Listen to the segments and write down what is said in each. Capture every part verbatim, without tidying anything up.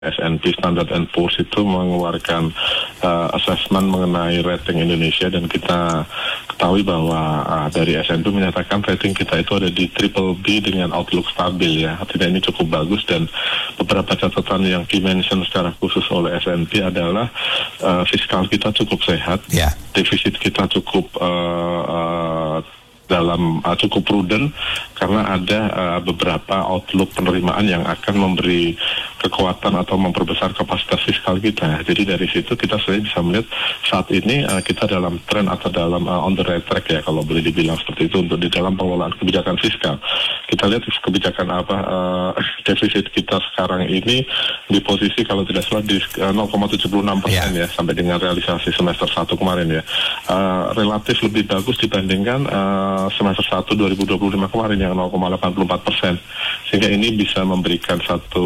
S and P Standard and Poor's itu mengeluarkan uh, assessment mengenai rating Indonesia, dan kita ketahui bahwa uh, dari S and P menyatakan rating kita itu ada di triple B dengan outlook stabil ya. Artinya ini cukup bagus, dan beberapa catatan yang dimention secara khusus oleh S and P adalah uh, fiskal kita cukup sehat, yeah. Defisit kita cukup uh, uh, dalam uh, cukup prudent karena ada uh, beberapa outlook penerimaan yang akan memberi kekuatan atau memperbesar kapasitas fiskal kita. Jadi dari situ kita sudah bisa melihat saat ini uh, kita dalam tren atau dalam uh, on the right track ya, kalau boleh dibilang seperti itu, untuk di dalam pengelolaan kebijakan fiskal. Kita lihat kebijakan apa uh, defisit kita sekarang ini di posisi kalau tidak salah di uh, nol koma tujuh enam persen yeah. ya, sampai dengan realisasi semester satu kemarin ya. Uh, relatif lebih bagus dibandingkan uh, semester satu dua ribu dua puluh lima kemarin yang nol koma delapan empat persen, sehingga ini bisa memberikan satu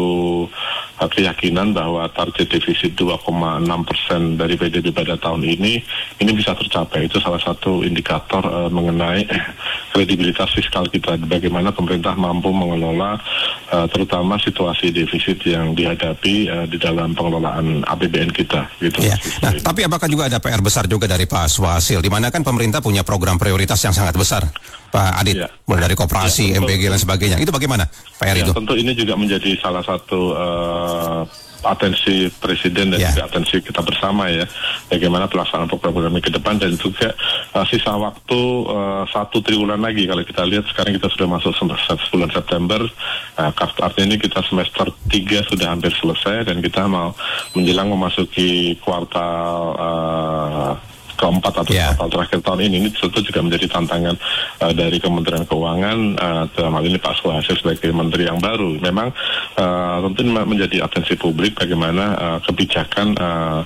uh, keyakinan bahwa target defisit dua koma enam persen dari P D B pada tahun ini ini bisa tercapai. Itu salah satu indikator uh, mengenai kredibilitas fiskal kita, bagaimana pemerintah mampu mengelola uh, terutama situasi defisit yang dihadapi uh, di dalam pengelolaan A P B N kita gitu. Ya. Nah, tapi apakah juga ada P R besar juga dari Pak Suhasil, di mana kan pemerintah punya program prioritas yang sangat besar, Pak Adit, ya. Mulai dari koperasi, ya, M P G dan sebagainya. Itu bagaimana P R ya, itu? Tentu ini juga menjadi salah satu uh, atensi Presiden dan ya. juga atensi kita bersama ya, bagaimana pelaksanaan program-program ke depan, dan juga uh, sisa waktu uh, satu triwulan lagi. Kalau kita lihat sekarang kita sudah masuk bulan September, uh, artinya ini kita semester tiga sudah hampir selesai, dan kita mau menjelang memasuki kuartal uh, keempat atau yeah. kuartal terakhir tahun ini. Ini tentu juga menjadi tantangan uh, dari Kementerian Keuangan, uh, dalam hal ini Pak Suhasil sebagai Menteri yang baru. Memang uh, tentu menjadi atensi publik bagaimana uh, kebijakan uh,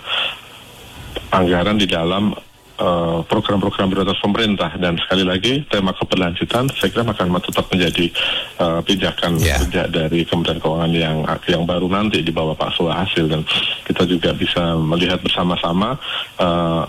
anggaran di dalam uh, program-program prioritas pemerintah, dan sekali lagi tema keberlanjutan saya kira akan tetap menjadi uh, pijakan yeah. kerja dari Kementerian Keuangan yang yang baru nanti di bawah Pak Suhasil, dan kita juga bisa melihat bersama-sama uh,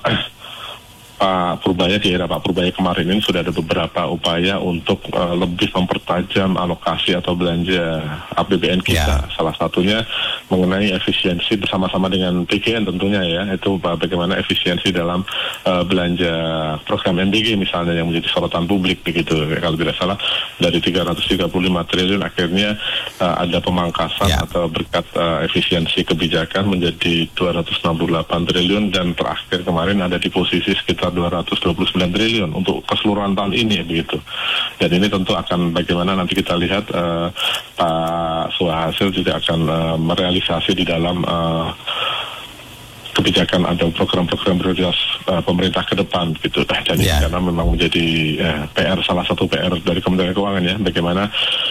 Pak Purbaya, di era Pak Purbaya kemarin ini sudah ada beberapa upaya untuk uh, lebih mempertajam alokasi atau belanja A P B N kita. Yeah. Salah satunya mengenai efisiensi bersama-sama dengan P G N tentunya ya, itu bagaimana efisiensi dalam uh, belanja program M D G misalnya yang menjadi sorotan publik begitu. Kalau tidak salah dari tiga ratus tiga puluh lima triliun akhirnya uh, ada pemangkasan yeah. atau berkat uh, efisiensi kebijakan menjadi dua ratus enam puluh delapan triliun, dan terakhir kemarin ada di posisi sekitar dua ratus dua puluh sembilan triliun untuk keseluruhan tahun ini begitu. Dan ini tentu akan bagaimana nanti kita lihat uh, Pak Suhasil juga akan uh, merealisasi di dalam uh, kebijakan atau program-program prioritas uh, pemerintah ke depan gitu. Dan yeah. ini karena memang menjadi uh, P R, salah satu P R dari Kementerian Keuangan ya, bagaimana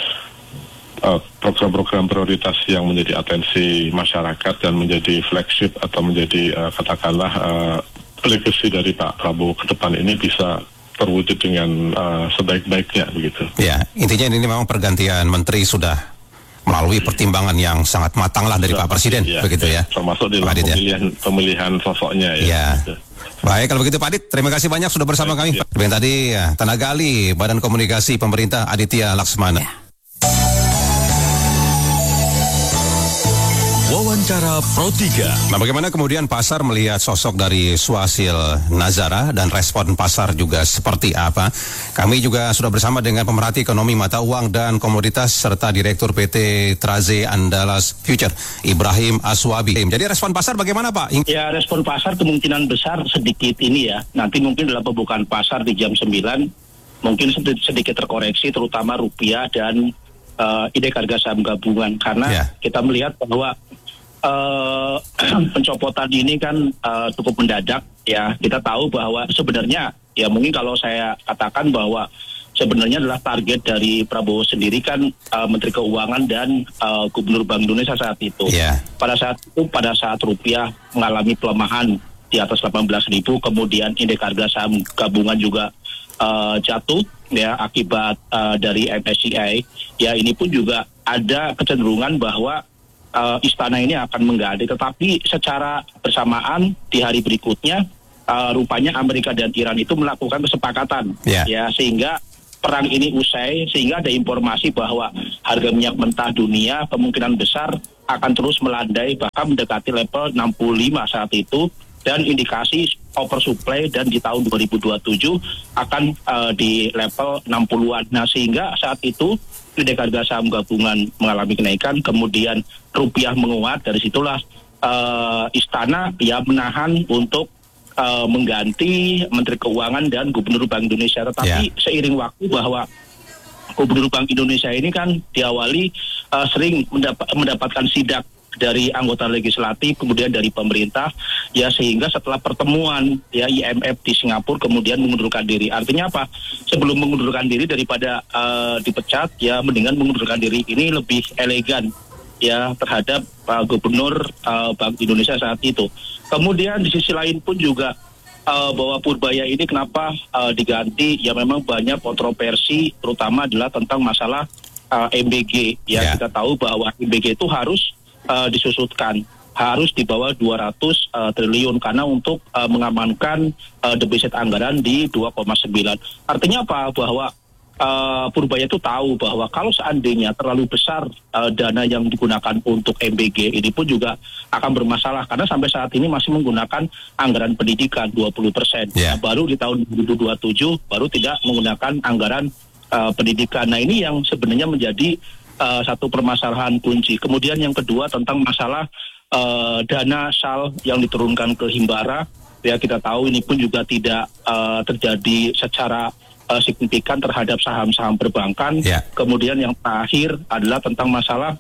Uh, program-program prioritas yang menjadi atensi masyarakat dan menjadi flagship atau menjadi uh, katakanlah uh, legacy dari Pak Prabowo ke depan ini bisa terwujud dengan uh, sebaik-baiknya begitu. Ya, intinya ini memang pergantian menteri sudah melalui pertimbangan yang sangat matang lah dari sudah, Pak Presiden, ya, begitu ya. Termasuk di dalam pemilihan, ya. pemilihan sosoknya ya. ya. Gitu. Baik, kalau begitu Pak Adit, terima kasih banyak sudah bersama Baik, kami. Ya. Yang tadi ya, tenaga ahli Badan Komunikasi Pemerintah Aditya Laksmana. Ya. Wawancara Pro tiga. Nah, bagaimana kemudian pasar melihat sosok dari Suhasil Nazara dan respon pasar juga seperti apa? Kami juga sudah bersama dengan pemerhati ekonomi mata uang dan komoditas serta Direktur P T Traze Andalas Future, Ibrahim Aswabi. Jadi respon pasar bagaimana Pak? Ya, respon pasar kemungkinan besar sedikit ini ya. Nanti mungkin dalam pembukaan pasar di jam sembilan mungkin sedikit terkoreksi, terutama rupiah dan uh, indeks harga saham gabungan, karena yeah. kita melihat bahwa Uh, pencopotan ini kan uh, cukup mendadak ya. Kita tahu bahwa sebenarnya ya mungkin kalau saya katakan bahwa sebenarnya adalah target dari Prabowo sendiri kan uh, Menteri Keuangan dan uh, Gubernur Bank Indonesia saat itu. Yeah. Pada saat itu pada saat rupiah mengalami pelemahan di atas delapan belas ribu, kemudian indeks harga saham gabungan juga uh, jatuh ya akibat uh, dari M S C I. Ya ini pun juga ada kecenderungan bahwa Uh, istana ini akan menggadai, tetapi secara bersamaan di hari berikutnya uh, rupanya Amerika dan Iran itu melakukan kesepakatan yeah. ya, sehingga perang ini usai, sehingga ada informasi bahwa harga minyak mentah dunia kemungkinan besar akan terus melandai bahkan mendekati level enam puluh lima saat itu, dan indikasi oversupply dan di tahun dua ribu dua puluh tujuh akan uh, di level enam puluhan. Nah, sehingga saat itu indeks harga saham gabungan mengalami kenaikan, kemudian rupiah menguat. Dari situlah uh, istana ya menahan untuk uh, mengganti Menteri Keuangan dan Gubernur Bank Indonesia. Tetapi yeah. seiring waktu bahwa Gubernur Bank Indonesia ini kan diawali uh, sering mendap- mendapatkan sidak dari anggota legislatif, kemudian dari pemerintah, ya sehingga setelah pertemuan ya I M F di Singapura kemudian mengundurkan diri. Artinya apa? Sebelum mengundurkan diri daripada uh, dipecat, ya mendingan mengundurkan diri ini lebih elegan ya terhadap uh, Gubernur uh, Bank Indonesia saat itu. Kemudian di sisi lain pun juga uh, bahwa Purbaya ini kenapa uh, diganti, ya memang banyak kontroversi, terutama adalah tentang masalah uh, M B G. Ya yeah. Kita tahu bahwa M B G itu harus Uh, disusutkan, harus di bawah dua ratus uh, triliun karena untuk uh, mengamankan uh, defisit anggaran di dua koma sembilan. Artinya apa? Bahwa uh, Purbaya itu tahu bahwa kalau seandainya terlalu besar uh, dana yang digunakan untuk M B G ini pun juga akan bermasalah, karena sampai saat ini masih menggunakan anggaran pendidikan dua puluh persen. Yeah. Nah, baru di tahun dua ribu dua puluh tujuh baru tidak menggunakan anggaran uh, pendidikan. Nah, ini yang sebenarnya menjadi Uh, satu permasalahan kunci. Kemudian yang kedua tentang masalah uh, dana S A L yang diturunkan ke Himbara. Ya kita tahu ini pun juga tidak uh, terjadi secara uh, signifikan terhadap saham-saham perbankan. Yeah. Kemudian yang terakhir adalah tentang masalah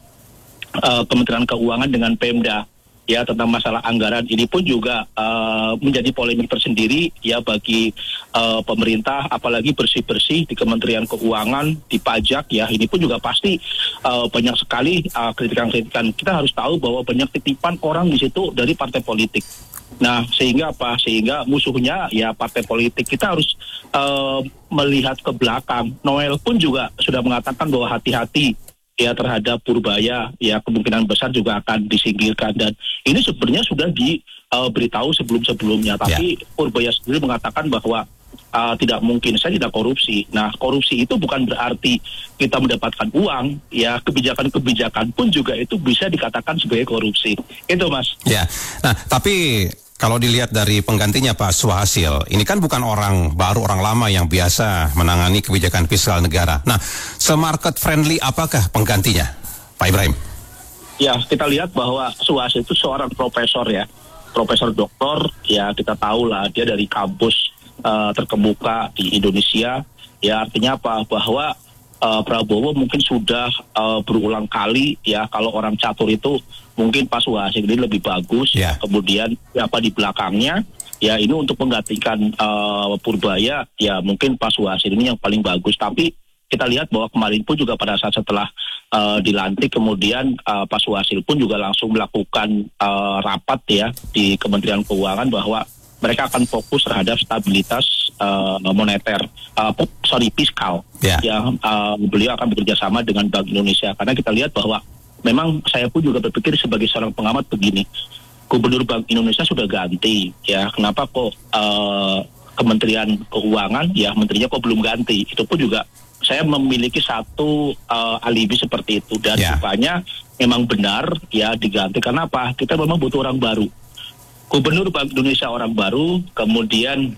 uh, Kementerian Keuangan dengan Pemda. Ya tentang masalah anggaran ini pun juga uh, menjadi polemik tersendiri ya bagi uh, pemerintah, apalagi bersih-bersih di Kementerian Keuangan, di pajak ya ini pun juga pasti uh, banyak sekali uh, kritikan-kritikan. Kita harus tahu bahwa banyak titipan orang di situ dari partai politik. Nah sehingga apa? Sehingga musuhnya ya partai politik. Kita harus uh, melihat ke belakang. Noel pun juga sudah mengatakan bahwa hati-hati ya terhadap Purbaya, ya kemungkinan besar juga akan disingkirkan, dan ini sebenarnya sudah diberitahu uh, sebelum-sebelumnya, tapi ya. Purbaya sendiri mengatakan bahwa uh, tidak mungkin, saya tidak korupsi. Nah, korupsi itu bukan berarti kita mendapatkan uang, ya kebijakan-kebijakan pun juga itu bisa dikatakan sebagai korupsi. Itu Mas. Ya, nah tapi kalau dilihat dari penggantinya Pak Suhasil, ini kan bukan orang baru, orang lama yang biasa menangani kebijakan fiskal negara. Nah, se-market friendly apakah penggantinya, Pak Ibrahim? Ya, kita lihat bahwa Suhasil itu seorang profesor ya, profesor doktor, ya kita tahu lah dia dari kampus uh, terkemuka di Indonesia. Ya artinya apa? Bahwa uh, Prabowo mungkin sudah uh, berulang kali ya, kalau orang catur itu mungkin Pak Suhasil ini lebih bagus, yeah. Kemudian siapa di belakangnya, ya ini untuk menggantikan uh, Purbaya, ya mungkin Pak Suhasil ini yang paling bagus. Tapi kita lihat bahwa kemarin pun juga pada saat setelah uh, dilantik, kemudian uh, Pak Suhasil pun juga langsung melakukan uh, rapat ya di Kementerian Keuangan bahwa mereka akan fokus terhadap stabilitas uh, moneter, uh, sorry fiskal, yeah. Ya uh, beliau akan bekerja sama dengan Bank Indonesia, karena kita lihat bahwa memang saya pun juga berpikir sebagai seorang pengamat begini, Gubernur Bank Indonesia sudah ganti, ya kenapa kok uh, Kementerian Keuangan, ya menterinya kok belum ganti? Itu pun juga saya memiliki satu uh, alibi seperti itu, dan yeah. Rupanya memang benar ya diganti. Karena apa? Kita memang butuh orang baru. Gubernur Bank Indonesia orang baru, kemudian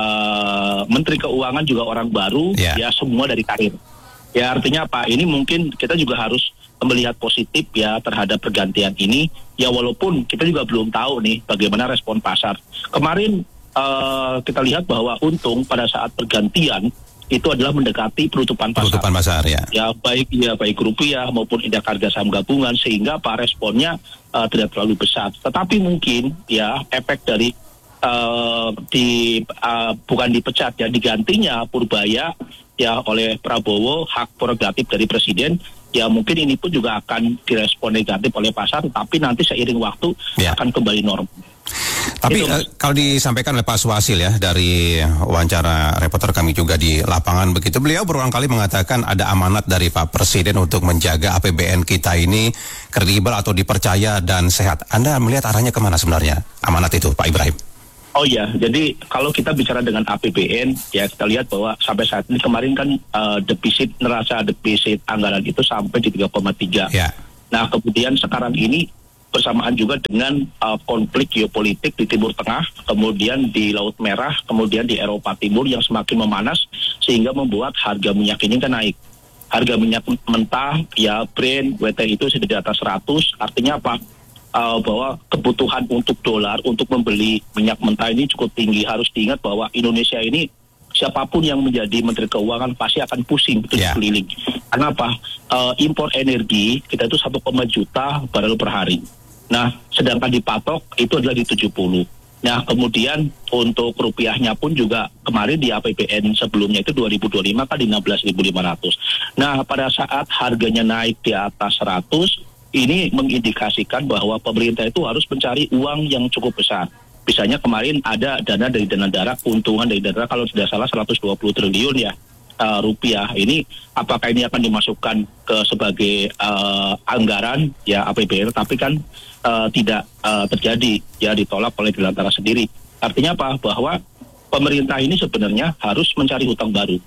uh, Menteri Keuangan juga orang baru, yeah. Ya semua dari karir. Ya artinya apa? Ini mungkin kita juga harus melihat positif ya terhadap pergantian ini, ya walaupun kita juga belum tahu nih bagaimana respon pasar. Kemarin uh, kita lihat bahwa untung pada saat pergantian itu adalah mendekati penutupan pasar. Penutupan pasar ya. Ya baik ya baik rupiah maupun indeks harga saham gabungan, sehingga apa responnya uh, tidak terlalu besar. Tetapi mungkin ya efek dari uh, di uh, bukan dipecat ya digantinya Purbaya ya oleh Prabowo, hak prerogatif dari presiden. Ya mungkin ini pun juga akan direspon negatif oleh pasar, tapi nanti seiring waktu ya. Akan kembali normal. Tapi uh, kalau disampaikan oleh Pak Suhasil ya dari wawancara reporter kami juga di lapangan begitu, beliau berulang kali mengatakan ada amanat dari Pak Presiden untuk menjaga A P B N kita ini kredibel atau dipercaya dan sehat. Anda melihat arahnya kemana sebenarnya amanat itu, Pak Ibrahim? Oh ya, jadi kalau kita bicara dengan A P B N, ya kita lihat bahwa sampai saat ini kemarin kan uh, defisit neraca defisit anggaran itu sampai di tiga koma tiga. Ya. Nah kemudian sekarang ini bersamaan juga dengan uh, konflik geopolitik di Timur Tengah, kemudian di Laut Merah, kemudian di Eropa Timur yang semakin memanas sehingga membuat harga minyak ini kan naik. Harga minyak mentah, ya Brent, W T I itu sudah di atas seratus, artinya apa? Uh, bahwa kebutuhan untuk dolar untuk membeli minyak mentah ini cukup tinggi. Harus diingat bahwa Indonesia ini siapapun yang menjadi Menteri Keuangan pasti akan pusing tujuh yeah. keliling. Kenapa? Uh, impor energi kita itu satu koma juta barel per hari. Nah, sedangkan dipatok itu adalah di tujuh puluh. Nah, kemudian untuk rupiahnya pun juga kemarin di A P B N sebelumnya itu dua ribu dua puluh lima kan di enam belas ribu lima ratus. Nah, pada saat harganya naik di atas seratus, ini mengindikasikan bahwa pemerintah itu harus mencari uang yang cukup besar. Misalnya kemarin ada dana dari dana darat, keuntungan dari dana darat kalau tidak salah seratus dua puluh triliun ya uh, rupiah. Ini apakah ini akan dimasukkan ke sebagai uh, anggaran ya A P B N, tapi kan uh, tidak uh, terjadi, ya ditolak oleh Dirgantara sendiri. Artinya apa? Bahwa pemerintah ini sebenarnya harus mencari hutang baru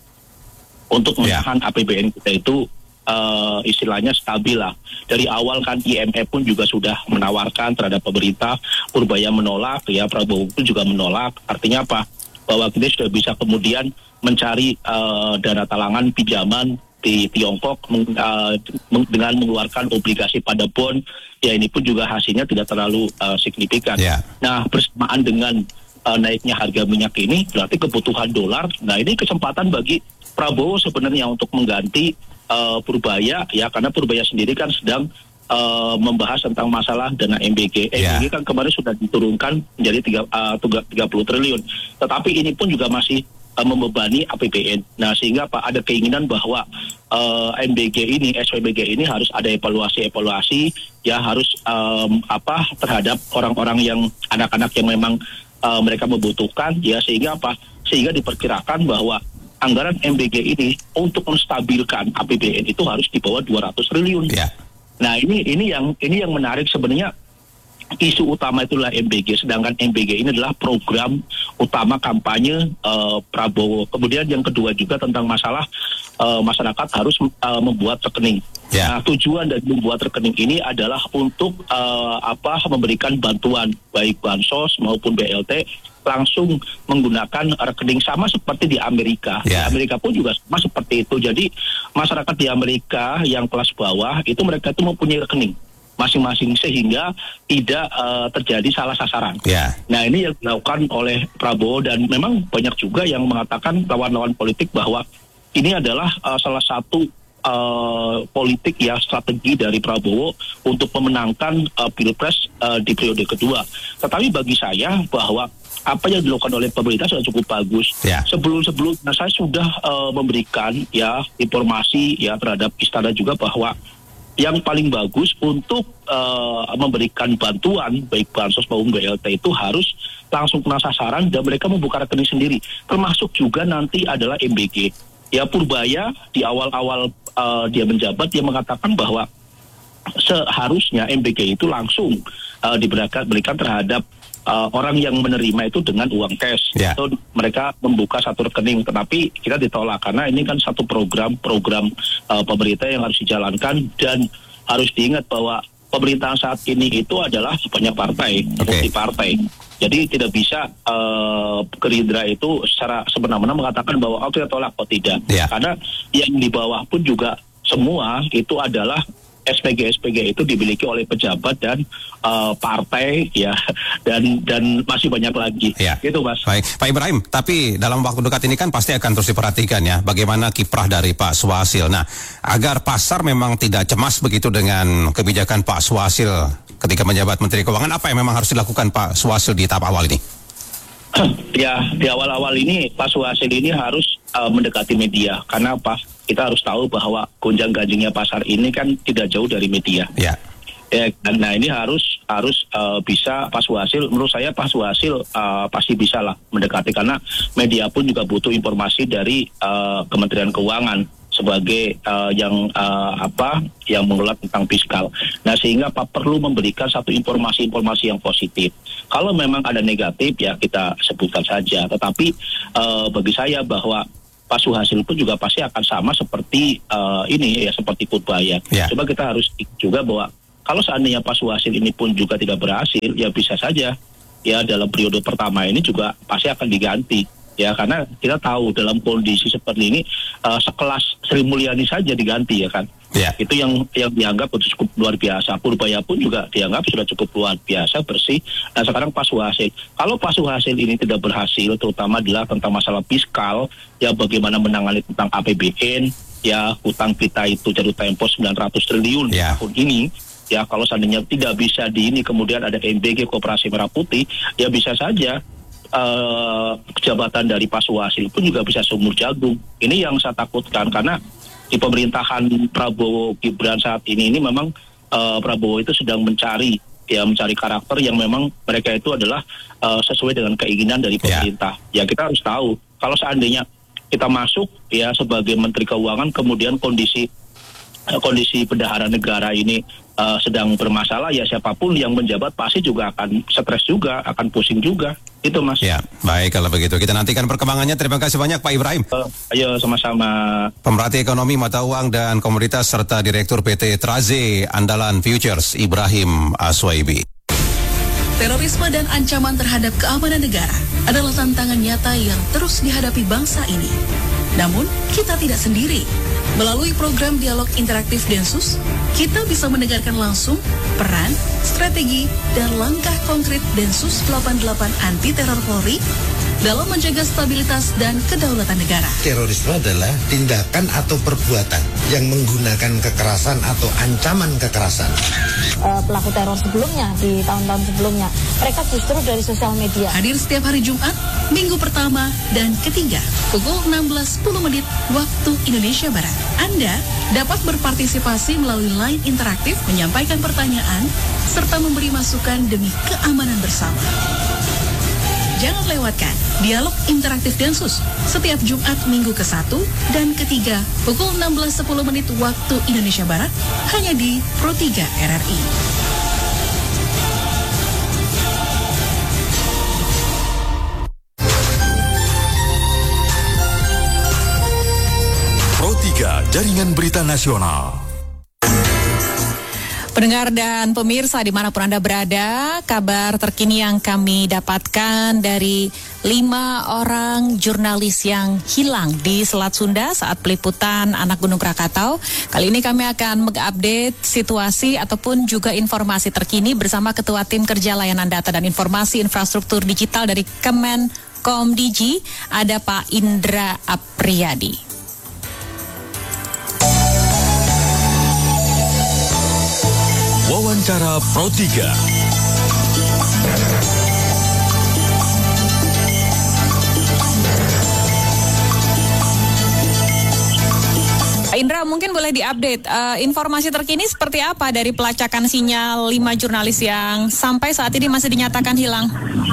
untuk menahan yeah. A P B N kita itu Uh, istilahnya stabil lah. Dari awal kan I M F pun juga sudah menawarkan terhadap pemerintah, Purbaya menolak, ya Prabowo pun juga menolak. Artinya apa? Bahwa kita sudah bisa kemudian mencari uh, dana talangan pinjaman di Tiongkok meng, uh, meng, dengan mengeluarkan obligasi pada bond. Ya ini pun juga hasilnya tidak terlalu uh, signifikan. Yeah. Nah bersamaan dengan uh, naiknya harga minyak ini berarti kebutuhan dolar. Nah ini kesempatan bagi Prabowo sebenarnya untuk mengganti Uh, Purbaya, ya karena Purbaya sendiri kan sedang uh, membahas tentang masalah dana M B G. Yeah. M B G kan kemarin sudah diturunkan menjadi tiga puluh triliun. Tetapi ini pun juga masih uh, membebani A P B N. Nah sehingga Pak ada keinginan bahwa uh, M B G ini, S P B G ini harus ada evaluasi-evaluasi, ya harus um, apa terhadap orang-orang yang anak-anak yang memang uh, mereka membutuhkan, ya sehingga apa? Sehingga diperkirakan bahwa anggaran M B G ini untuk menstabilkan A P B N itu harus di bawah dua ratus triliun. Yeah. Nah ini ini yang ini yang menarik sebenarnya. Isu utama itulah M B G, sedangkan M B G ini adalah program utama kampanye uh, Prabowo. Kemudian yang kedua juga tentang masalah uh, masyarakat harus uh, membuat rekening. Yeah. Nah, tujuan dari membuat rekening ini adalah untuk uh, apa memberikan bantuan baik bansos maupun B L T langsung menggunakan rekening sama seperti di Amerika. Yeah. Di Amerika pun juga sama seperti itu. Jadi masyarakat di Amerika yang kelas bawah itu mereka itu mempunyai rekening masing-masing sehingga tidak uh, terjadi salah sasaran. Yeah. Nah ini yang dilakukan oleh Prabowo dan memang banyak juga yang mengatakan lawan-lawan politik bahwa ini adalah uh, salah satu uh, politik ya strategi dari Prabowo untuk memenangkan uh, Pilpres uh, di periode kedua. Tetapi bagi saya bahwa apa yang dilakukan oleh pemerintah sudah cukup bagus. Yeah. Sebelum-sebelumnya saya sudah uh, memberikan ya informasi ya terhadap istana juga bahwa yang paling bagus untuk uh, memberikan bantuan baik bansos maupun B L T itu harus langsung kena sasaran dan mereka membuka rekening sendiri. Termasuk juga nanti adalah M B G. Ya Purbaya di awal-awal uh, dia menjabat dia mengatakan bahwa seharusnya M B G itu langsung uh, diberikan berikan terhadap Uh, orang yang menerima itu dengan uang cash. Yeah. Itu mereka membuka satu rekening, tetapi kita ditolak karena ini kan satu program program uh, pemerintah yang harus dijalankan dan harus diingat bahwa pemerintahan saat ini itu adalah banyak partai, okay. multi partai. Jadi tidak bisa uh, Gerindra itu secara semena-mena mengatakan bahwa oh kita tolak, oh tidak. Yeah. Karena yang di bawah pun juga semua itu adalah S P G S P G itu dimiliki oleh pejabat dan uh, partai ya dan dan masih banyak lagi. Ya. Gitu Mas. Baik, Pak Ibrahim, tapi dalam waktu dekat ini kan pasti akan terus diperhatikan ya bagaimana kiprah dari Pak Swasil. Nah, agar pasar memang tidak cemas begitu dengan kebijakan Pak Swasil ketika menjabat Menteri Keuangan, apa yang memang harus dilakukan Pak Swasil di tahap awal ini? Ya, di awal-awal ini Pak Swasil ini harus uh, mendekati media. Karena apa? Kita harus tahu bahwa gonjang-ganjingnya pasar ini kan tidak jauh dari media. Ya. Ya, nah ini harus harus uh, bisa Pak Swasil. Menurut saya Pak Swasil uh, pasti bisa lah mendekati karena media pun juga butuh informasi dari uh, Kementerian Keuangan sebagai uh, yang uh, apa yang mengelola tentang fiskal. Nah, sehingga Pak perlu memberikan satu informasi-informasi yang positif. Kalau memang ada negatif ya kita sebutkan saja. Tetapi uh, bagi saya bahwa Pak Suhasil pun juga pasti akan sama seperti uh, ini ya seperti Purbaya. Yeah. Coba kita harus juga bahwa kalau seandainya Pak Suhasil ini pun juga tidak berhasil, ya bisa saja ya dalam periode pertama ini juga pasti akan diganti. Ya, karena kita tahu dalam kondisi seperti ini uh, sekelas Sri Mulyani saja diganti ya kan. Yeah. Itu yang yang dianggap cukup luar biasa. Purbaya pun juga dianggap sudah cukup luar biasa, bersih. Nah, sekarang Pak Suhasil. Kalau Pak Suhasil ini tidak berhasil, terutama adalah tentang masalah fiskal, ya bagaimana menangani tentang A P B N, ya hutang kita itu jatuh tempo sembilan ratus triliun yeah. tahun ini. Ya, kalau seandainya tidak bisa di ini, kemudian ada M B G Koperasi Merah Putih, ya bisa saja Uh, jabatan dari Pak Suhasil pun juga bisa sumur jagung. Ini yang saya takutkan, karena di pemerintahan Prabowo Gibran saat ini ini memang uh, Prabowo itu sedang mencari ya mencari karakter yang memang mereka itu adalah uh, sesuai dengan keinginan dari pemerintah. Yeah. Ya kita harus tahu kalau seandainya kita masuk ya sebagai Menteri Keuangan, kemudian kondisi uh, kondisi bendahara negara ini uh, sedang bermasalah, ya siapapun yang menjabat pasti juga akan stres juga, akan pusing juga. Itu Mas. Ya, baik kalau begitu. Kita nantikan perkembangannya. Terima kasih banyak Pak Ibrahim. Uh, ayo sama-sama. Pemerhati ekonomi, mata uang dan komoditas serta Direktur P T Traze Andalan Futures Ibrahim Aswaibi. Terorisme dan ancaman terhadap keamanan negara adalah tantangan nyata yang terus dihadapi bangsa ini. Namun, kita tidak sendiri. Melalui program Dialog Interaktif Densus, kita bisa mendengarkan langsung peran, strategi, dan langkah konkret Densus delapan puluh delapan Anti Teror Polri dalam menjaga stabilitas dan kedaulatan negara. Terorisme adalah tindakan atau perbuatan yang menggunakan kekerasan atau ancaman kekerasan. Uh, pelaku teror sebelumnya, di tahun-tahun sebelumnya, mereka justru dari sosial media. Hadir setiap hari Jumat, minggu pertama dan ketiga, pukul enam belas sepuluh menit waktu Indonesia Barat. Anda dapat berpartisipasi melalui line interaktif, menyampaikan pertanyaan, serta memberi masukan demi keamanan bersama. Jangan lewatkan Dialog Interaktif Densus setiap Jumat minggu ke satu dan ketiga pukul enam belas sepuluh menit waktu Indonesia Barat hanya di Pro tiga R R I. Pro tiga Jaringan Berita Nasional. Pendengar dan pemirsa dimanapun Anda berada, kabar terkini yang kami dapatkan dari lima orang jurnalis yang hilang di Selat Sunda saat peliputan Anak Gunung Krakatau. Kali ini kami akan mengupdate situasi ataupun juga informasi terkini bersama Ketua Tim Kerja Layanan Data dan Informasi Infrastruktur Digital dari Kemenkomdigi, ada Pak Indra Apriyadi. Wawancara Pro tiga. Pak Indra, mungkin boleh diupdate uh, informasi terkini seperti apa dari pelacakan sinyal lima jurnalis yang sampai saat ini masih dinyatakan hilang?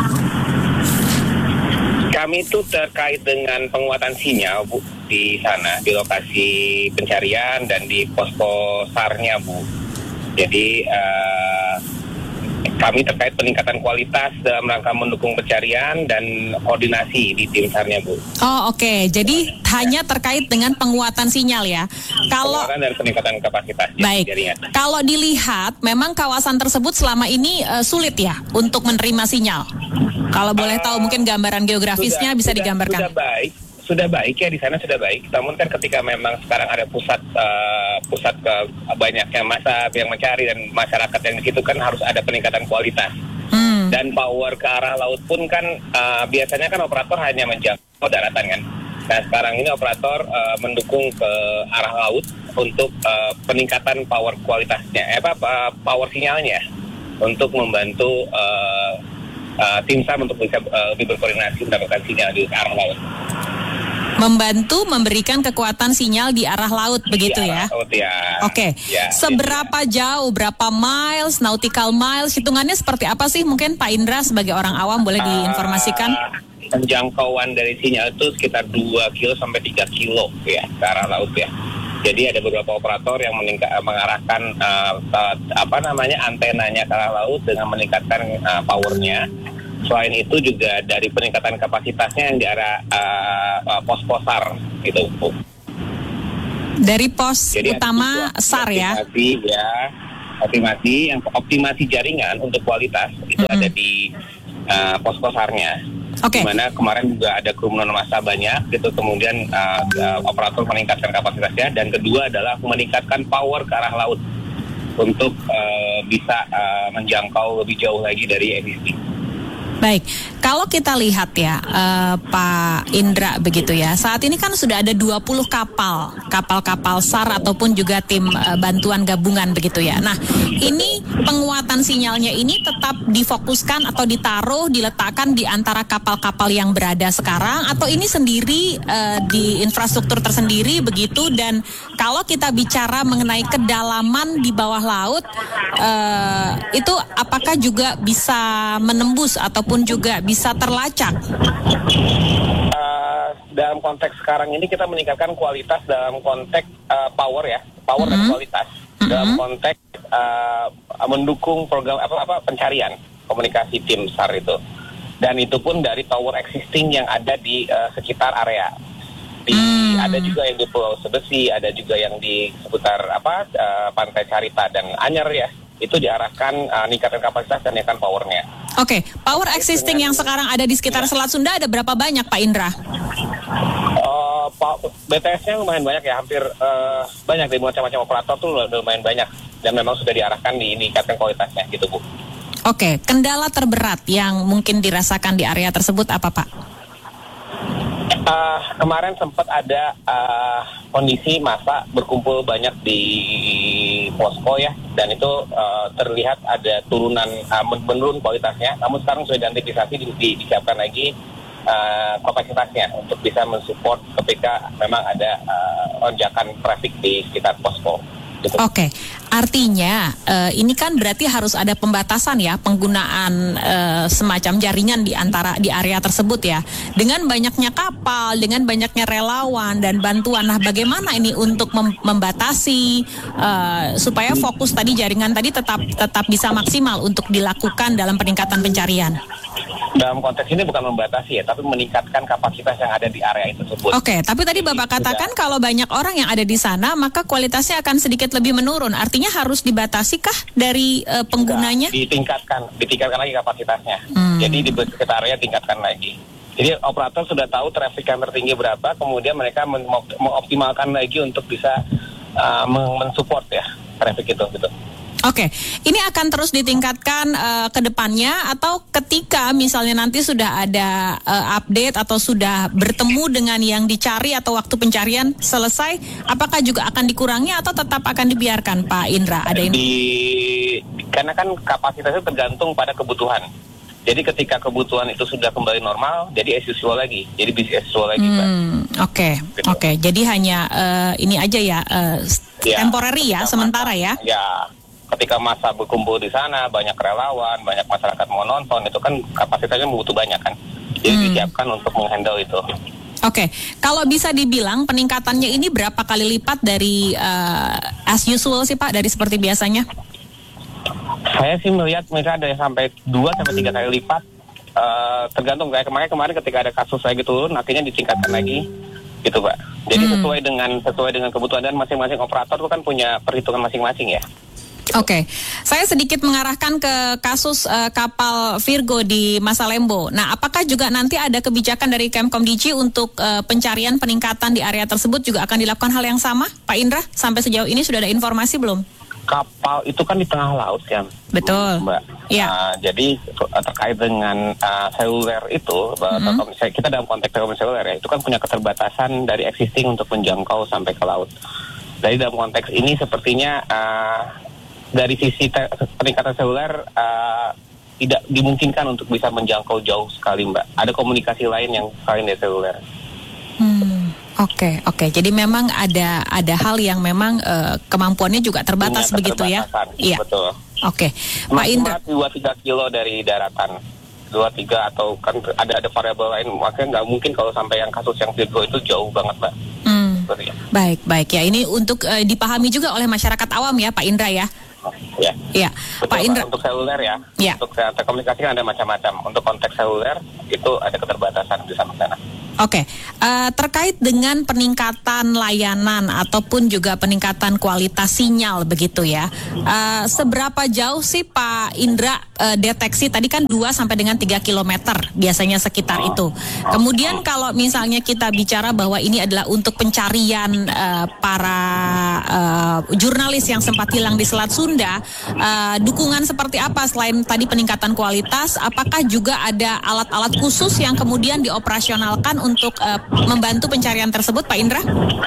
Kami itu terkait dengan penguatan sinyal, Bu, di sana, di lokasi pencarian dan di posko SAR-nya, Bu. Jadi uh, kami terkait peningkatan kualitas dalam rangka mendukung pencarian dan koordinasi di tim SAR-nya, Bu. Oh, oke. Okay. Jadi ya, hanya terkait dengan penguatan sinyal ya. Kalau penguatan dan peningkatan kapasitas. Baik. Jaringan. Kalau dilihat, memang kawasan tersebut selama ini uh, sulit ya untuk menerima sinyal. Kalau boleh uh, tahu mungkin gambaran geografisnya sudah, bisa sudah, digambarkan. Sudah baik. Sudah baik ya, di sana sudah baik. Namun kan ketika memang sekarang ada pusat uh, pusat ke banyaknya massa yang mencari dan masyarakat yang di situ, kan harus ada peningkatan kualitas. Hmm. Dan power ke arah laut pun kan uh, biasanya kan operator hanya menjangkau daratan kan. Nah sekarang ini operator uh, mendukung ke arah laut untuk uh, peningkatan power kualitasnya, eh, apa power sinyalnya untuk membantu uh, uh, tim SAR untuk bisa uh, lebih berkoordinasi mendapatkan sinyal di arah laut. Membantu memberikan kekuatan sinyal di arah laut, begitu di ya? arah laut, ya. Oke, ya, seberapa ya. jauh, berapa miles, nautical miles, hitungannya seperti apa sih? Mungkin Pak Indra sebagai orang awam boleh diinformasikan? Uh, penjangkauan dari sinyal itu sekitar dua kilo sampai tiga kilo ya, ke arah laut ya. Jadi ada beberapa operator yang meningkat, mengarahkan uh, uh, apa namanya antenanya ke arah laut dengan meningkatkan uh, powernya. Selain itu juga dari peningkatan kapasitasnya yang di arah uh, uh, pos-posar gitu, Bu. Dari pos Jadi utama S A R ya? Optimasi ya, optimasi yang optimasi jaringan untuk kualitas itu mm-hmm. ada di uh, pos-posarnya. Oke. Okay. Dimana kemarin juga ada kerumunan massa banyak, gitu. Kemudian uh, uh, operator meningkatkan kapasitasnya, dan kedua adalah meningkatkan power ke arah laut untuk uh, bisa uh, menjangkau lebih jauh lagi dari existing. Baik, kalau kita lihat ya uh, Pak Indra begitu ya, saat ini kan sudah ada dua puluh kapal, kapal-kapal S A R ataupun juga tim uh, bantuan gabungan begitu ya. Nah, ini penguatan sinyalnya ini tetap difokuskan atau ditaruh, diletakkan di antara kapal-kapal yang berada sekarang, atau ini sendiri uh, di infrastruktur tersendiri begitu. Dan kalau kita bicara mengenai kedalaman di bawah laut, uh, itu apakah juga bisa menembus atau pun juga bisa terlacak? Uh, dalam konteks sekarang ini kita meningkatkan kualitas dalam konteks uh, power ya, power mm-hmm. dan kualitas. Mm-hmm. Dalam konteks uh, mendukung program apa apa pencarian komunikasi tim S A R itu. Dan itu pun dari tower existing yang ada di uh, sekitar area. Di, mm. Ada juga yang di Pulau Sebesi, ada juga yang di seputar apa uh, Pantai Carita dan Anyer ya. Itu diarahkan uh, meningkatkan kapasitas dan meningkatkan powernya. Oke, okay. Power existing yang sekarang ada di sekitar ya. Selat Sunda ada berapa banyak, Pak Indra? Uh, B T S-nya lumayan banyak ya, hampir uh, banyak dari macam-macam operator tuh lumayan banyak, dan memang sudah diarahkan di meningkatkan kualitasnya gitu, Bu. Oke, okay. Kendala terberat yang mungkin dirasakan di area tersebut apa, Pak? Uh, kemarin sempat ada uh, kondisi massa berkumpul banyak di posko ya, dan itu uh, terlihat ada turunan uh, menurun kualitasnya. Namun sekarang sudah diantisipasi, di, di, disiapkan lagi uh, kapasitasnya untuk bisa mensupport ketika memang ada uh, lonjakan traffic di sekitar posko. Gitu. Oke, okay. Artinya uh, ini kan berarti harus ada pembatasan ya penggunaan uh, semacam jaringan di antara di area tersebut ya. Dengan banyaknya kapal, dengan banyaknya relawan dan bantuan. Nah, bagaimana ini untuk mem- membatasi uh, supaya fokus tadi jaringan tadi tetap tetap bisa maksimal untuk dilakukan dalam peningkatan pencarian? Dalam konteks ini bukan membatasi ya, tapi meningkatkan kapasitas yang ada di area itu tersebut. Oke, okay, tapi tadi Bapak katakan sudah. Kalau banyak orang yang ada di sana, maka kualitasnya akan sedikit lebih menurun. Artinya harus dibatasi kah dari uh, penggunanya? Sudah, ditingkatkan, ditingkatkan lagi kapasitasnya. Hmm. Jadi di sekitar area tingkatkan lagi. Jadi operator sudah tahu traffic yang tertinggi berapa, kemudian mereka men- mengoptimalkan lagi untuk bisa uh, mensupport ya traffic itu gitu. Oke, ini akan terus ditingkatkan uh, ke depannya, atau ketika misalnya nanti sudah ada uh, update atau sudah bertemu dengan yang dicari atau waktu pencarian selesai, apakah juga akan dikurangi atau tetap akan dibiarkan, Pak Indra? Ada ini? Di, karena kan kapasitasnya tergantung pada kebutuhan. Jadi ketika kebutuhan itu sudah kembali normal, jadi as usual lagi, jadi bisa as usual lagi, Pak. Hmm, Oke, gitu. Oke. Okay. Jadi hanya uh, ini aja ya, uh, ya temporary ya, sementara ya. Ya. Ketika massa berkumpul di sana, banyak relawan, banyak masyarakat mau nonton, itu kan kapasitasnya butuh banyak kan. Jadi hmm. disiapkan untuk menghandle itu. Oke, okay. Kalau bisa dibilang peningkatannya ini berapa kali lipat dari uh, as usual sih Pak, dari seperti biasanya? Saya sih melihat misalnya ada yang sampai dua sampai tiga kali lipat. Uh, tergantung kayak kemarin kemarin ketika ada kasus lagi turun, akhirnya ditingkatkan lagi, gitu Pak. Jadi hmm. sesuai dengan sesuai dengan kebutuhan, dan masing-masing operator itu kan punya perhitungan masing-masing ya. Oke, okay. Saya sedikit mengarahkan ke kasus uh, kapal Virgo di Masalembo. Nah, apakah juga nanti ada kebijakan dari Kemkomdiji untuk uh, pencarian peningkatan di area tersebut juga akan dilakukan hal yang sama, Pak Indra? Sampai sejauh ini sudah ada informasi belum? Kapal itu kan di tengah laut kan, betul, Mbak. Iya. Uh, jadi terkait dengan uh, seluler itu, mm-hmm. kita dalam konteks seluler ya, itu kan punya keterbatasan dari existing untuk menjangkau sampai ke laut. Jadi dalam konteks ini sepertinya uh, dari sisi te- peningkatan seluler uh, tidak dimungkinkan untuk bisa menjangkau jauh sekali, Mbak. Ada komunikasi lain yang selain dari seluler. Hmm, oke, okay, oke. Okay. Jadi memang ada ada hal yang memang uh, kemampuannya juga terbatas begitu ya? Iya. Betul. Oke, okay. Pak Indra. dua sampai tiga kilo dari daratan. dua tiga atau kan ada ada variabel lain, makanya nggak mungkin kalau sampai yang kasus yang Virgo itu jauh banget, Mbak. Hmm. seperti itu. Baik, baik ya. Ini untuk uh, dipahami juga oleh masyarakat awam ya, Pak Indra ya. Ya, ya. Betul, Pak Indra. Untuk seluler ya, ya. Untuk telekomunikasi kan ada macam-macam. Untuk konteks seluler itu ada keterbatasan di sana. Oke, uh, terkait dengan peningkatan layanan ataupun juga peningkatan kualitas sinyal begitu ya. Uh, seberapa jauh sih Pak Indra uh, deteksi tadi kan dua sampai dengan tiga kilometer biasanya sekitar itu. Kemudian kalau misalnya kita bicara bahwa ini adalah untuk pencarian uh, para uh, jurnalis yang sempat hilang di Selat Sunda, uh, dukungan seperti apa selain tadi peningkatan kualitas? Apakah juga ada alat-alat khusus yang kemudian dioperasionalkan untuk uh, membantu pencarian tersebut, Pak Indra?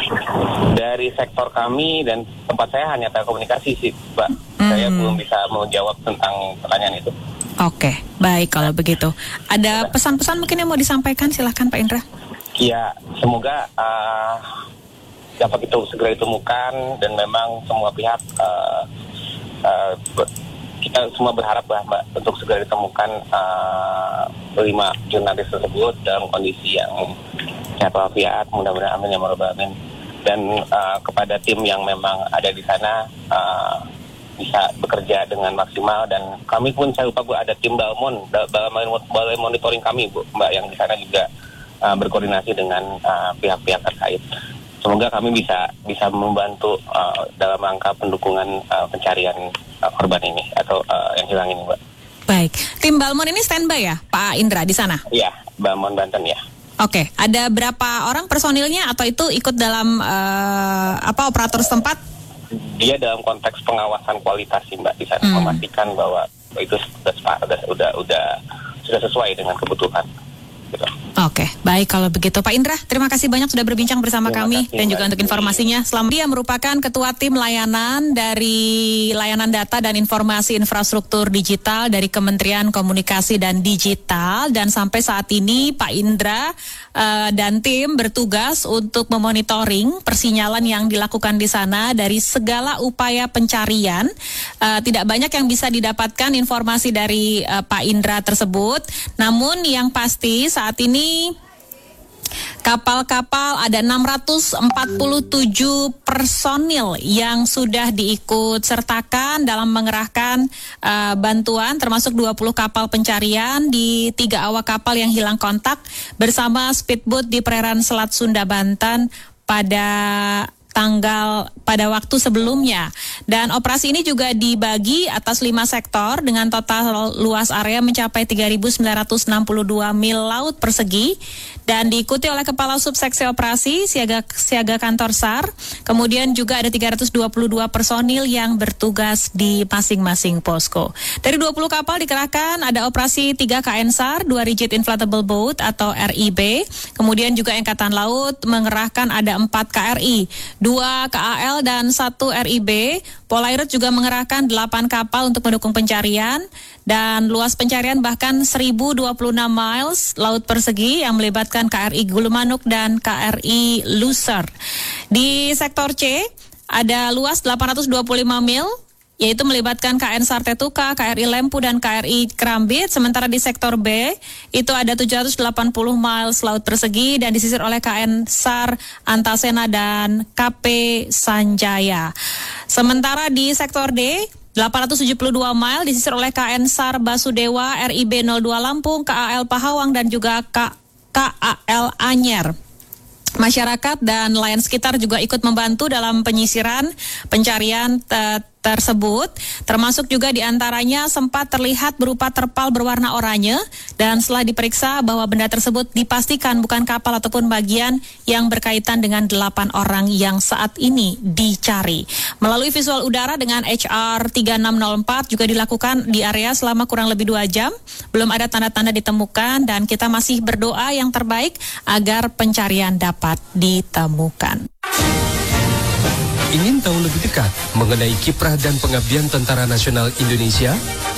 Dari sektor kami dan tempat saya hanya telekomunikasi sih, Mbak. Hmm. Saya belum bisa menjawab tentang pertanyaan itu. Oke, baik kalau begitu. Ada pesan-pesan mungkin yang mau disampaikan, silahkan Pak Indra. Iya, semoga uh, dapat itu segera ditemukan dan memang semua pihak uh, uh, kita semua berharap bahwa Mbak untuk segera ditemukan uh, lima jurnalis tersebut dalam kondisi yang sehat walafiat, mudah-mudahan amin ya rabbal alamin. Dan uh, kepada tim yang memang ada di sana uh, bisa bekerja dengan maksimal, dan kami pun saya lupa Bu ada tim Balmon, balai monitoring kami Bu Mbak yang di sana juga uh, berkoordinasi dengan uh, pihak-pihak terkait. Semoga kami bisa bisa membantu uh, dalam rangka pendukungan uh, pencarian uh, korban ini atau uh, yang hilang ini, Mbak. Baik, tim Balmon ini standby ya, Pak Indra di sana? Iya, Balmon Banten ya. Oke, ada berapa orang personilnya atau itu ikut dalam uh, apa operator setempat? Dia dalam konteks pengawasan kualitas sih, Mbak, di sana hmm. memastikan bahwa itu sudah sudah sudah sudah, sudah sesuai dengan kebutuhan. Gitu. Oke, baik kalau begitu Pak Indra, terima kasih banyak sudah berbincang bersama terima kami kasih, dan juga Mbak. Untuk informasinya. Selamat. Dia merupakan Ketua Tim Layanan dari Layanan Data dan Informasi Infrastruktur Digital dari Kementerian Komunikasi dan Digital, dan sampai saat ini Pak Indra uh, dan tim bertugas untuk memonitoring persinyalan yang dilakukan di sana dari segala upaya pencarian. Uh, tidak banyak yang bisa didapatkan informasi dari uh, Pak Indra tersebut, namun yang pasti saat ini kapal-kapal ada enam ratus empat puluh tujuh personil yang sudah diikut sertakan dalam mengerahkan uh, bantuan, termasuk dua puluh kapal pencarian di tiga awak kapal yang hilang kontak bersama speedboat di perairan Selat Sunda, Banten pada tanggal pada waktu sebelumnya. Dan operasi ini juga dibagi atas lima sektor dengan total luas area mencapai tiga ribu sembilan ratus enam puluh dua mil laut persegi dan diikuti oleh Kepala Subseksi Operasi Siaga Siaga Kantor S A R. Kemudian juga ada tiga ratus dua puluh dua personil yang bertugas di masing-masing posko. Dari dua puluh kapal dikerahkan ada operasi tiga K N S A R, dua Rigid Inflatable Boat atau R I B. Kemudian juga Angkatan Laut mengerahkan ada empat K R I, dua K A L dan satu R I B. Polairut juga mengerahkan delapan kapal untuk mendukung pencarian dan luas pencarian bahkan seribu dua puluh enam miles laut persegi yang melibatkan K R I Gulumanuk dan K R I Loser. Di sektor C ada luas delapan ratus dua puluh lima mil yaitu melibatkan K N S A R Tetuka, K R I Lempu, dan K R I Krambit. Sementara di sektor B, itu ada tujuh ratus delapan puluh miles laut persegi dan disisir oleh K N S A R Antasena dan K P Sanjaya. Sementara di sektor D, delapan ratus tujuh puluh dua mile disisir oleh K N S A R Basudewa, R I B nol dua Lampung, K A L Pahawang, dan juga K A L Anyer. Masyarakat dan nelayan sekitar juga ikut membantu dalam penyisiran pencarian te- tersebut, termasuk juga diantaranya sempat terlihat berupa terpal berwarna oranye dan setelah diperiksa bahwa benda tersebut dipastikan bukan kapal ataupun bagian yang berkaitan dengan delapan orang yang saat ini dicari. Melalui visual udara dengan H R tiga enam nol empat juga dilakukan di area selama kurang lebih dua jam. Belum ada tanda-tanda ditemukan dan kita masih berdoa yang terbaik agar pencarian dapat ditemukan. Ingin tahu lebih dekat mengenai kiprah dan pengabdian Tentara Nasional Indonesia?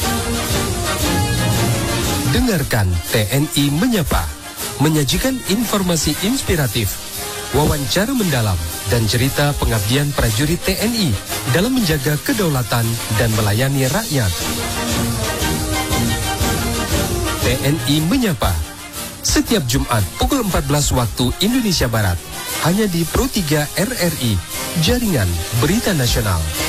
Dengarkan T N I Menyapa, menyajikan informasi inspiratif, wawancara mendalam, dan cerita pengabdian prajurit T N I dalam menjaga kedaulatan dan melayani rakyat. T N I Menyapa, setiap Jumat pukul empat belas waktu Indonesia Barat, hanya di Pro tiga R R I, Jaringan Berita Nasional.